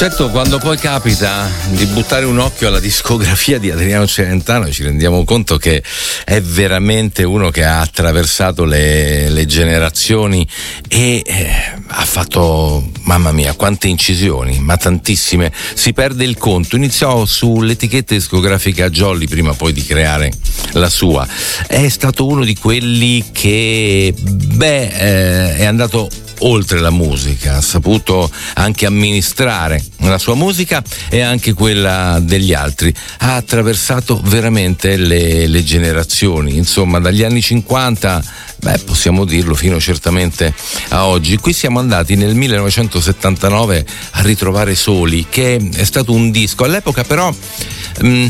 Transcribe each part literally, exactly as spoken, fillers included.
Certo, quando poi capita di buttare un occhio alla discografia di Adriano Celentano ci rendiamo conto che è veramente uno che ha attraversato le, le generazioni e eh, ha fatto, mamma mia, quante incisioni, ma tantissime, si perde il conto. Iniziò sull'etichetta discografica Jolly prima poi di creare la sua. È stato uno di quelli che, beh, eh, è andato oltre la musica, ha saputo anche amministrare la sua musica e anche quella degli altri, ha attraversato veramente le, le generazioni, insomma dagli anni cinquanta, beh possiamo dirlo, fino certamente a oggi. Qui siamo andati nel millenovecentosettantanove a ritrovare Soli, che è stato un disco all'epoca però mh,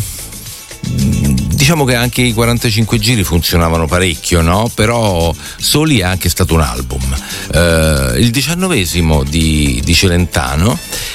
diciamo che anche i quarantacinque giri funzionavano parecchio, no? Però Soli è anche stato un album, eh, il diciannovesimo di, di Celentano,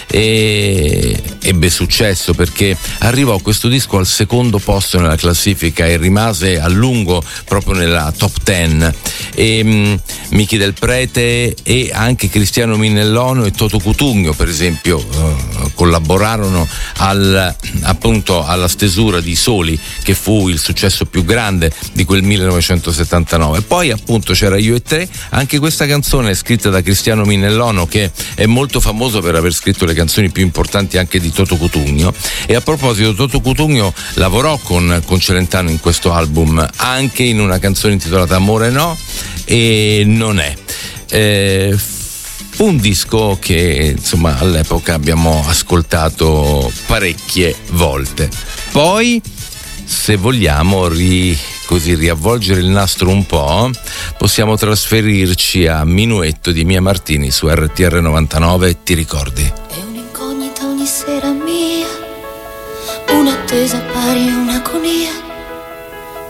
e ebbe successo perché arrivò questo disco al secondo posto nella classifica e rimase a lungo proprio nella top ten. E um, Michi del Prete e anche Cristiano Minellono e Toto Cutugno, per esempio, uh, collaborarono al, appunto alla stesura di Soli, che fu il successo più grande di quel millenovecentosettantanove. Poi appunto c'era Io e Te, anche questa canzone è scritta da Cristiano Minellono, che è molto famoso per aver scritto le canzoni più importanti anche di Toto Cutugno. E a proposito, Toto Cutugno lavorò con, con Celentano in questo album, anche in una canzone intitolata Amore No e Non È. Eh, fu un disco che insomma all'epoca abbiamo ascoltato parecchie volte. Poi, se vogliamo ri, così riavvolgere il nastro un po', possiamo trasferirci a Minuetto di Mia Martini su R T R novantanove. Ti ricordi? È un'incognita ogni sera mia, un'attesa pari a un'agonia.